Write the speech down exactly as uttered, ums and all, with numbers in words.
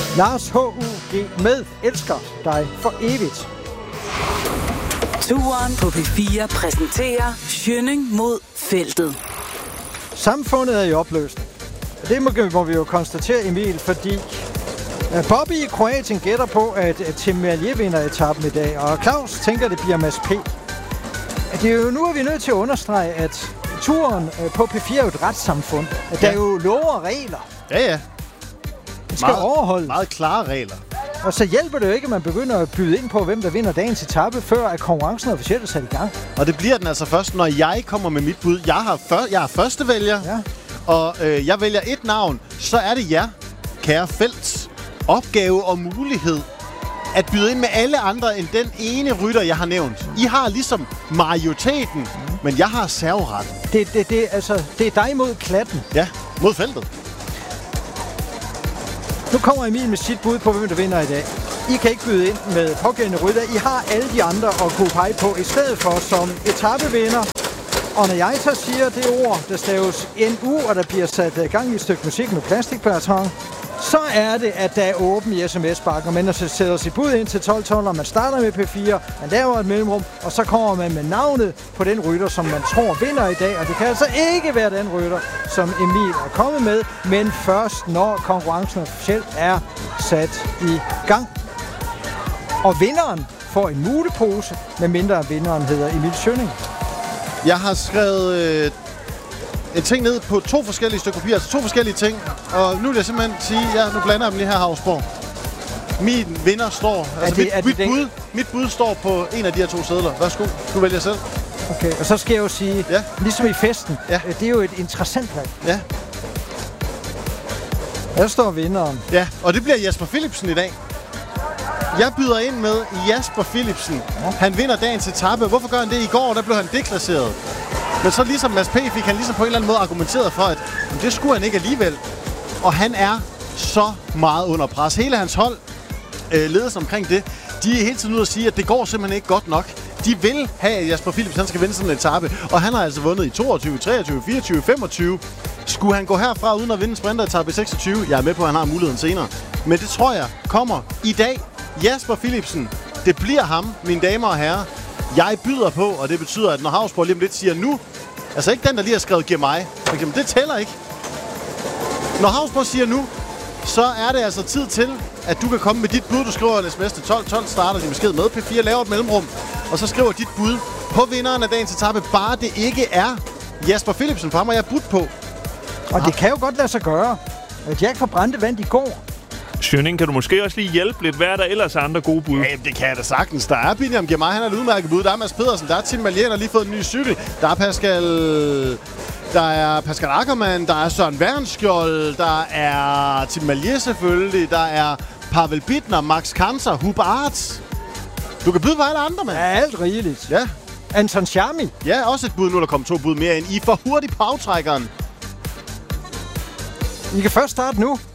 Lars H U G med Elsker dig for evigt. Turen på P fire præsenterer Schønning mod feltet. Samfundet er i opløsning. Det må, må vi jo konstatere, Emil, fordi Bobby i Kroatien gætter på, at Tim Merlier vinder etappen i dag, og Claus tænker, at det bliver Mads P. Det er jo, nu er vi nødt til at understrege, at turen på P fire er jo et retssamfund. At der ja. er jo love og regler. Ja, ja. Det skal meget, overholdes. Meget klare regler. Og så hjælper det jo ikke, at man begynder at byde ind på, hvem der vinder dagens etape, før at konkurrencen officielt er sat i gang. Og det bliver den altså først, når jeg kommer med mit bud. Jeg, har før, jeg er førstevælger, ja. og øh, jeg vælger et navn. Så er det jer, kære Felts, opgave og mulighed at byde ind med alle andre end den ene rytter, jeg har nævnt. I har ligesom majoriteten, mm. men jeg har serveretten. Det, det, det, altså, det er dig mod klatten. Ja, mod feltet. Nu kommer Emil med sit bud på, hvem der vinder i dag. I kan ikke byde ind med pågældende rytter. I har alle de andre at kunne pege på, i stedet for som etapevinder. Og når jeg så siger det ord, der staves N U, og der bliver sat gang i et stykke musik med plastikplaton, så er det, at der er åben i sms-bakken, og man sætter sit bud ind til tolv tolv, og man starter med P fire, man laver et mellemrum, og så kommer man med navnet på den rytter, som man tror vinder i dag. Og det kan altså ikke være den rytter, som Emil er kommet med, men først når konkurrencen officielt er sat i gang. Og vinderen får en mulepose, medmindre vinderen hedder Emil Schønning. Jeg har skrevet øh, en ting ned på to forskellige stykker papir, altså to forskellige ting. Og nu vil jeg simpelthen sige, ja, nu blander jeg dem lige her, Havsborg. Min vinder står, altså det, mit, mit, bud, mit bud står på en af de her to sedler. Værsgo, du vælger selv. Okay, og så skal jeg jo sige, ja. ligesom i festen, ja. det er jo et interessant valg. Ja. Der står vinderen. Ja, og det bliver Jesper Philipsen i dag. Jeg byder ind med Jesper Philipsen. Ja. Han vinder dagens etape. Hvorfor gør han det? I går, der blev han deklasseret. Men så ligesom Mads P. fik han ligesom på en eller anden måde argumenteret for, at det skulle han ikke alligevel. Og han er så meget under pres. Hele hans hold, øh, ledelsen omkring det, de er hele tiden ude at sige, at det går simpelthen ikke godt nok. De vil have, at Jesper Philipsen han skal vinde sådan en etape. Og han har altså vundet i toogtyve, treogtyve, fireogtyve, femogtyve. Skulle han gå herfra uden at vinde en sprinteretape i seksogtyve? Jeg er med på, at han har muligheden senere. Men det tror jeg kommer i dag. Jesper Philipsen, det bliver ham, mine damer og herrer. Jeg byder på, og det betyder, at når Havsborg lige om lidt siger nu, altså ikke den, der lige har skrevet, giver mig, for eksempel, det tæller ikke. Når Havsborg siger nu, så er det altså tid til, at du kan komme med dit bud. Du skriver en sms til tolv tolv, starter din besked med P fire, laver et mellemrum, og så skriver dit bud på vinderen af dagens etape, bare det ikke er Jesper Philipsen, for ham har jeg budt på. Og det kan jo godt lade sig gøre. Jack fra Brande vandt i går. Schønning, kan du måske også lige hjælpe lidt? Hvad er der ellers andre gode bud? Ja, det kan jeg da sagtens. Der er Biniam Girmay, han er et udmærket bud. Der er Mads Pedersen, der er Tim Merlier, der har lige fået en ny cykel. Der er Pascal... Der er Pascal Ackermann, der er Søren Wernskjold, der er Tim Merlier selvfølgelig, der er Pavel Bittner, Max Kanter, Hubert Arts. Du kan byde på alle andre, mand. Ja, alt rigeligt. Ja. Anton Charmi. Ja, også et bud. Nu er der kommet to bud mere ind. I for hurtigt på aftrækkeren. I kan først starte nu.